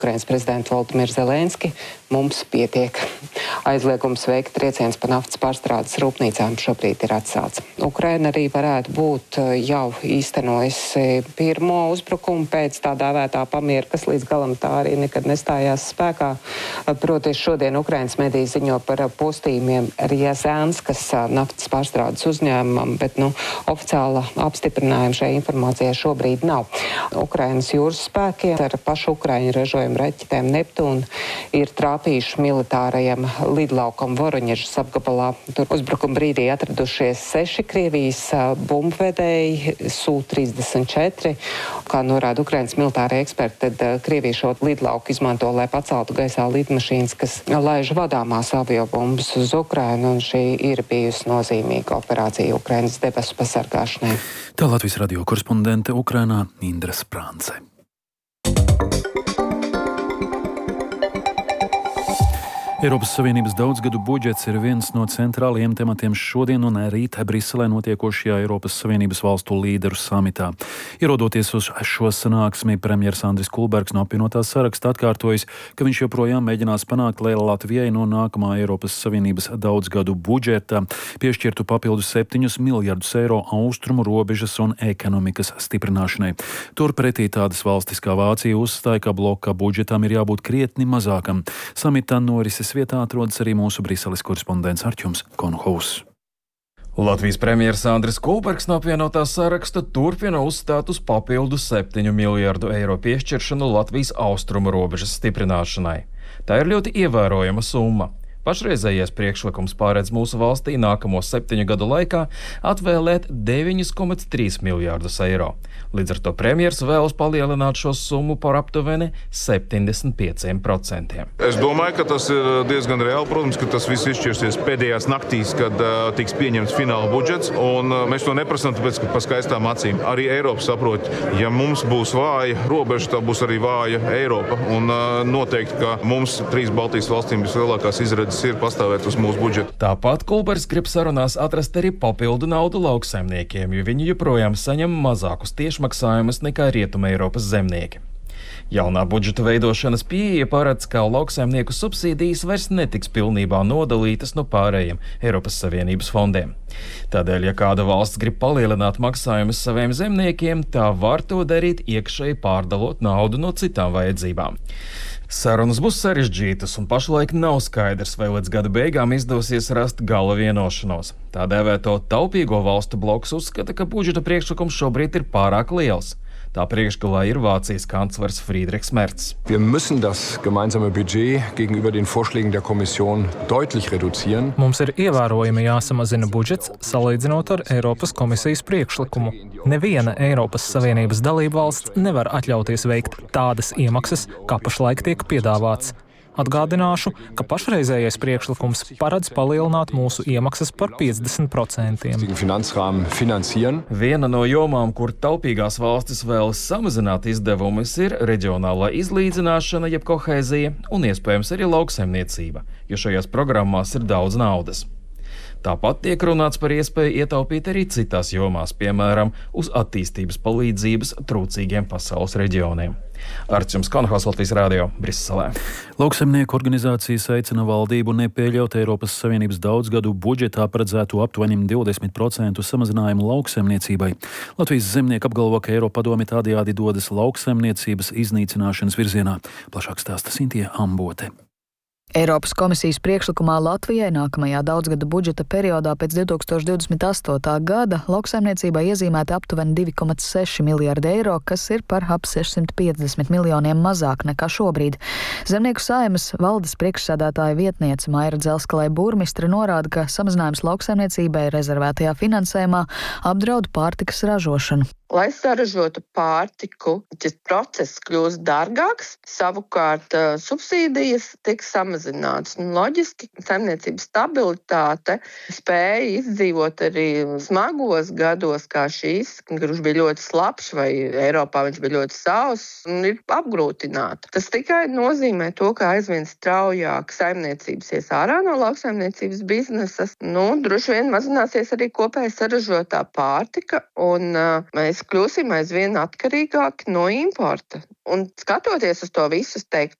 Ukrainas prezidentu Volodimiru Zelenski, mums pietiek. Aizliegums veikt triecienus pa naftas pārstrādes rūpnīcām šobrīd ir atcelts. Ukraina arī varētu būt jau īstenojusi pirmo uzbrukumu pēc tā dēvētā pamiera, kas līdz galam tā arī nekad nestājās spēkā. Proti, šodien Ukrainas mediji ziņo par postījumiem Riazānskas naftas pārstrādes uzņēmumam, bet oficiāla apstiprinājuma šai informācijai šobrīd nav. Ukrainas jūras spēkiem ar pašu Ukraiņu ražojumu raķetēm Neptūna ir trāpījuši militārajam lidlaukam Voroņežas apgabalā. Tur uzbrukuma brīdī atradušies 6 Krievijas bumbvedēji Su-34. Kā norāda Ukrainas militārie eksperti, tad Krievija šo lidlauku izmanto, lai paceltu gaisā lidmašīnas, kas laiž vadāmās aviobumbas uz Ukrainu, un šī ir bijusi nozīmīga operācija Ukrainas debesu pasargāšanai. Tā Latvijas radio korespondente Ukrainā Indra Sprānce. Eiropas Savienības daudzgadu budžets ir viens no centrālajiem tematiem šodien un rīt Briselē notiekošajā Eiropas Savienības valstu līderu samitā. Ierodoties uz šo sanāksmi, premjers Andris Kulbergs no apvienotā saraksta atkārtojis, ka viņš joprojām mēģinās panākt, lai Latvijai no nākamā Eiropas Savienības daudzgadu budžeta piešķirtu papildus 7 miljardus eiro austrumu robežas un ekonomikas stiprināšanai. Turpretī tādas valstis kā Vācija uzstāja, ka bloka budžetam ir jābūt krietni mazākam. Samitā norises vietā atrodas arī mūsu Briseles korespondents Arķums Konhaus. Latvijas premjers Andris Kulbergs no apvienotā saraksta turpina uzstāt uz papildu 7 miljardu eiro piešķiršanu Latvijas austrumu robežas stiprināšanai. Tā ir ļoti ievērojama summa. Pašreizējais priekšlikums pārēdz mūsu valstī nākamo 7 gadu laikā atvēlēt 9,3 miljārdus eiro. Līdz ar to premjers vēlas palielināt šo summu par aptuveni 75%. Es domāju, ka tas ir diezgan reāli. Protams, ka tas viss izšķirsies pēdējās naktīs, kad tiks pieņemts fināla budžets, un mēs to neprasām tāpēc, ka pa skaistām acīm. Arī Eiropa saprot, ja mums būs vāja robeža, tā būs arī vāja Eiropa, un noteikti, ka mums 3 Baltijas valstīm vislielākās izredzes ir pastāvēt uz mūsu budžetu. Tāpat Kulbergs grib sarunās atrast arī papildu naudu lauksaimniekiem, jo viņi joprojām saņem mazākus tiešmaksājumus nekā Rietuma Eiropas zemnieki. Jaunā budžeta veidošanas pieeja paredz, ka lauksaimnieku subsīdijas vairs netiks pilnībā nodalītas no pārējiem Eiropas Savienības fondiem. Tādēļ, ja kāda valsts grib palielināt maksājumus saviem zemniekiem, tā var to darīt iekšēji pārdalot naudu no citām vajadzībām. Sarunas būs sarežģītas, un pašlaik nav skaidrs, vai līdz gada beigām izdosies rast gala vienošanos. Tā dēvēto taupīgo valstu bloks uzskata, ka budžeta priekšlikums šobrīd ir pārāk liels. Tā priekšgalā ir Vācijas kanclers Friedrichs Merz. Wir müssen das gemeinsame Budget gegenüber den Vorschlägen der Kommission deutlich reduzieren. Mums ir ievērojami jāsamazina budžets, salīdzinot ar Eiropas komisijas priekšlikumu. Neviena Eiropas Savienības dalība valsts nevar atļauties veikt tādas iemaksas, kā pašlaik tiek piedāvāts. Atgādināšu, ka pašreizējais priekšlikums paredz palielināt mūsu iemaksas par 50%. Viena no jomām, kur taupīgās valstis vēlas samazināt izdevumus, ir reģionālā izlīdzināšana, jeb kohēzija, un iespējams arī lauksaimniecība, jo šajās programmās ir daudz naudas. Tāpat tiek runāts par iespēju ietaupīt arī citās jomās, piemēram, uz attīstības palīdzības trūcīgiem pasaules reģioniem. Arķums Konhaus, Latvijas radio, Briselē. Lauksaimnieku organizācijas aicina valdību nepieļaut Eiropas Savienības daudzgadu budžetā paredzētu aptuveni 20% samazinājumu lauksaimniecībai. Latvijas zemnieki apgalvo, ka Eiropadome tādējādi dodas lauksaimniecības iznīcināšanas virzienā. Plašāk stāsta Sintīja Ambote. Eiropas komisijas priekšlikumā Latvijai nākamajā daudzgada budžeta periodā pēc 2028. gada lauksaimniecībai iezīmēta aptuveni 2,6 miljārdi eiro, kas ir par ap 650 miljoniem mazāk nekā šobrīd. Zemnieku saeimas valdes priekšsēdētāja vietniece Maira Dzelskalai burmistre norāda, ka samazinājums lauksaimniecībai rezervētajā finansējumā apdraud pārtikas ražošanu. Lai saražotu pārtiku, šis process kļūst dārgāks, savukārt subsīdijas tiks samazinātas. samazinātas. Loģiski, saimniecības stabilitāte spēja izdzīvot arī smagos gados, kā šīs, kurš bija ļoti slapjš vai Eiropā viņš bija ļoti sauss un ir apgrūtināta. Tas tikai nozīmē to, ka aizvien straujāk saimniecības ies ārā no lauksaimniecības biznesa. Droši vien mazināsies arī kopēji saražotā pārtika un mēs kļūsim aizvien atkarīgāki no importa. Un skatoties uz to visu, es teiktu,